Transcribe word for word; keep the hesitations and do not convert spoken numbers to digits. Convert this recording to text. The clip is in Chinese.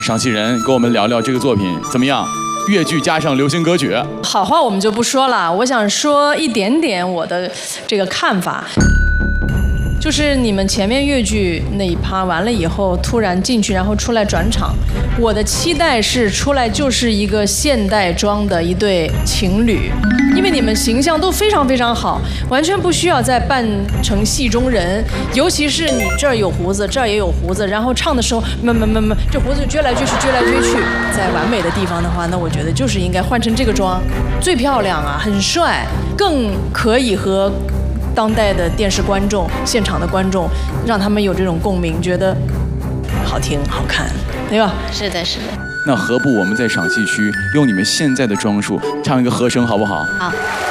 赏析人跟我们聊聊这个作品怎么样？粤剧加上流行歌曲， 好话我们就不说了，我想说一点点我的这个看法。就是你们前面粤剧那一趴完了以后，突然进去，然后出来转场。我的期待是出来就是一个现代装的一对情侣，因为你们形象都非常非常好，完全不需要再扮成戏中人。尤其是你这儿有胡子，这儿也有胡子，然后唱的时候，没没没没，这胡子撅来撅去，撅来撅去。在完美的地方的话，那我觉得就是应该换成这个妆，最漂亮啊，很帅，更可以和当代的电视观众、现场的观众，让他们有这种共鸣，觉得好听、好看，对吧？ 是的，是的。 那何不我们在赏戏区用你们现在的装束唱一个和声，好不好？ 好。